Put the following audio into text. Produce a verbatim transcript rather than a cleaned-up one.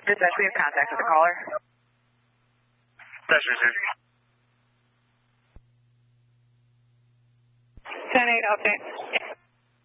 Dispatch, we have contact with the caller. That's received. ten eight, update.